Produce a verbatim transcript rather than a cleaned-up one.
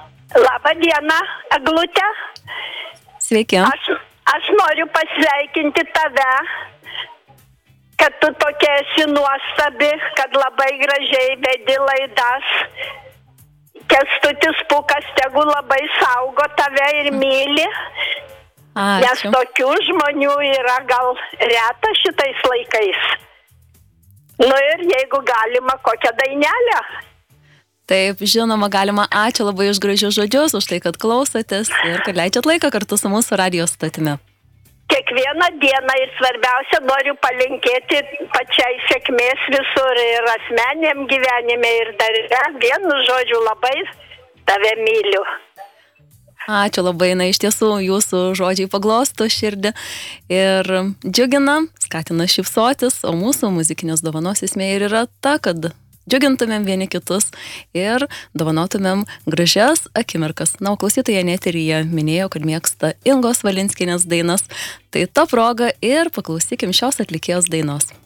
Labą dieną, Eglutė. Sveiki. Aš, aš noriu pasveikinti tave, kad tu tokia esi nuostabi, kad labai gražiai vedi laidas. Kęstutis Pūkas tegu labai saugo tave ir myli. Ačiū. Nes tokių žmonių yra gal reta šitais laikais. Nu ir jeigu galima, kokią dainelę. Taip, žinoma, galima. Ačiū labai už gražius žodžius, už tai, kad klausotės ir kad leidžiat laiką kartu su mūsų radijo stotimi. Kiekvieną dieną ir svarbiausia noriu palinkėti pačiai sėkmės visur ir asmeniniam gyvenime ir darbe. Vienu žodžiu labai tave myliu. Ačiū labai, na iš tiesų jūsų žodžiai paglosto širdį ir džiugina, skatina šypsotis, o mūsų muzikinės dovanos esmė ir yra ta, kad džiugintumėm vieni kitus ir dovanotumėm gražias akimirkas. Na, o klausytoja eteryje minėjo, kad mėgsta Ingos Valinskienės dainas. Tai ta proga ir paklausykim šios atlikėjos dainos.